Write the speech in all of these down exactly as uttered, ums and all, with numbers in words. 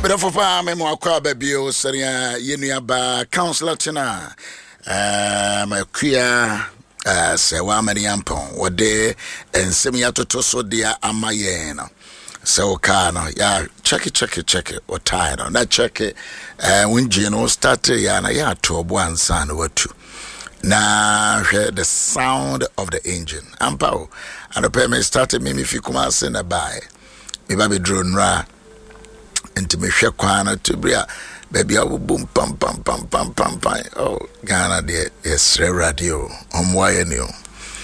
bit of a memo akwa baby o seria yenua ba counselor tena uh my queer uh se wa mani ampon wode ensem ya toto so dia amaye no so ka no ya check it check it check it or tired on that check it uh when no start ya na ya to obo ansa na watu na hear the sound of the engine ampa and the me started me fi kuma se na bai me ba be drone ra enti me hwe kwana to bia baby awu boom pam pam pam pam pam pam oh Ghana de yes radio omwaye ni o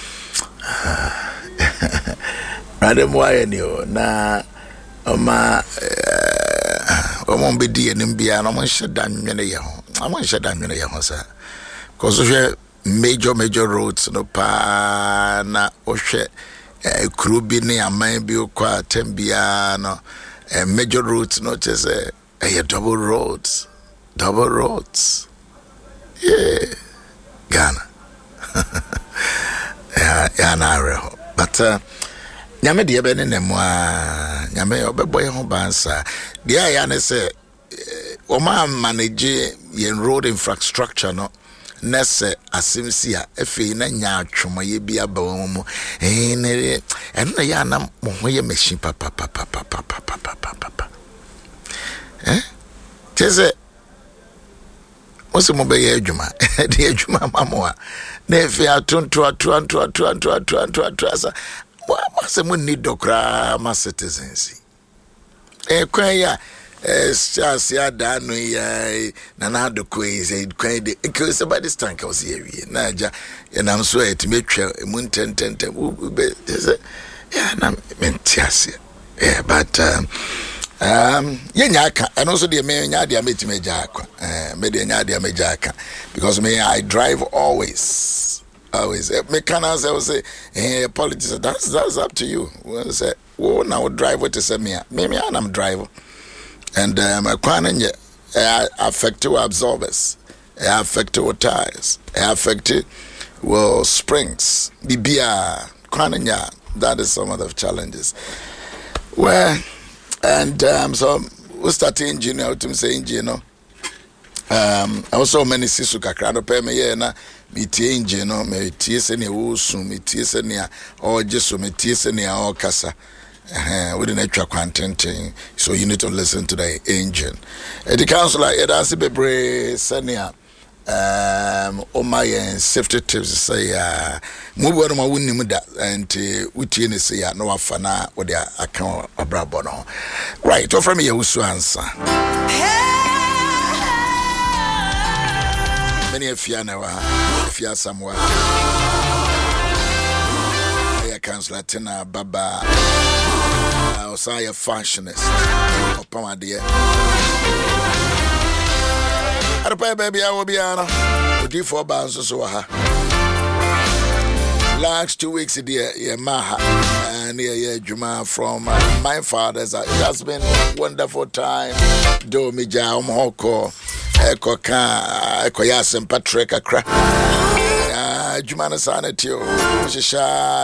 radio omwaye ni o na oma omo bedi enim bia no mo hyedan nwene ye ho amo hyedan nwene ye ho sa cause hwe major major roads no pa na ohwe krubi ni aman bi okwa tembia no major roads not just a uh, double roads double roads yeah Ghana yeah yeah na but uh nyame de be ne nemu a nyame obeboy ho bansa de ya ne se o ma manage yen road infrastructure no nese asimsi a efe na nya atwomoye bia ba mu eh ne eno ya na mo hoye machine papa papa papa papa papa eh teze osi mo be ye adwuma de adwuma mamoa na efe atonto ato ato ato ato ato ato ato asa mo se mo ni dokra ma citizens eh kwa ya Just ya dano ya na na do kweze kwede because somebody stank was here na ja na am so etmetwa mu ntentente be yeah na mentiase yeah but um um yenya aka and also the me nya dia metimeja aka eh me de nya dia meja aka because me I drive always always me can answer say eh politics that's that's up to you say oh now drive what to say me me me am driver. And um akwana uh, affect our absorbers, uh, affect our tires, uh, affect well springs, bibia kwana. That is some of the challenges. Well, and um so we start engine out to say engine no. Um also many sisu kakra no pe me ye na me tie engine no me tie se ne wo su me tie se ne o jesu me tie se ne o kasa. Uh, we didn't try contenting, so you need to listen to the engine. Uh, the councillor, it has to be brave, Senia. Um, oh my safety tips say, uh, move on my winning with that, and we tell say, no afana with their account of Brabono. Right, offer me a usu answer. Many of you know, if you are somewhere. Councillor Tina Baba Osaya fashionist Opama dear Adopa baby I will be ana Odi for bands so ha last two weeks dear yeah maha and yeah yeah Juma from uh, my father's uh, it has been a wonderful time do me ja omhoko eko ka eko ya Saint Patrick akra Juma na sanatio shisha